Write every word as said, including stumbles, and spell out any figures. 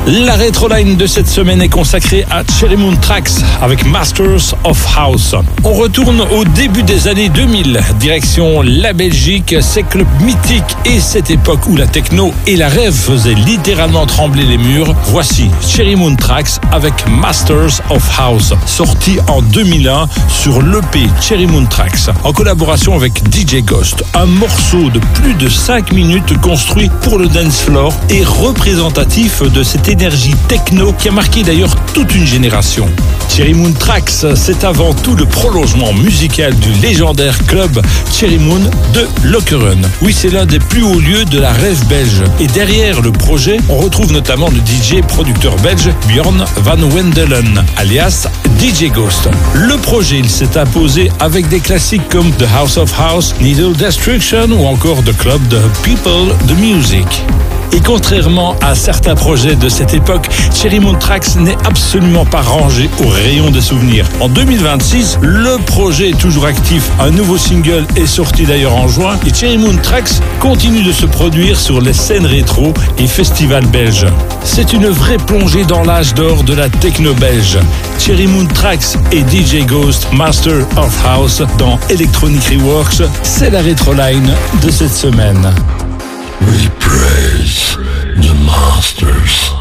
La rétroline de cette semaine est consacrée à Cherry Moon Tracks avec Masters of House. On retourne au début des années deux mille, direction la Belgique, ces clubs mythiques et cette époque où la techno et la rave faisaient littéralement trembler les murs. Voici Cherry Moon Tracks avec Masters of House, sorti en deux mille un sur l'E P Cherry Moon Tracks, en collaboration avec D J Ghost. Un morceau de plus de cinq minutes construit pour le dance floor et représentatif de cette énergie techno qui a marqué d'ailleurs toute une génération. Cherry Moon Tracks, c'est avant tout le prolongement musical du légendaire club Cherry Moon de Lokeren. Oui, c'est l'un des plus hauts lieux de la rave belge. Et derrière le projet, on retrouve notamment le D J producteur belge Björn Van Wendelen, alias D J Ghost. Le projet, il s'est imposé avec des classiques comme The House of House, Needle Destruction ou encore The Club The People The Music. Et contrairement à certains projets de cette époque, Cherry Moon Tracks n'est absolument pas rangé au rayon des souvenirs. En deux mille vingt-six, le projet est toujours actif. Un nouveau single est sorti d'ailleurs en juin et Cherry Moon Tracks continue de se produire sur les scènes rétro et festivals belges. C'est une vraie plongée dans l'âge d'or de la techno belge. Cherry Moon Tracks et D J Ghost, Master of House dans Electronic Reworks, c'est la rétroline de cette semaine. We praise the masters.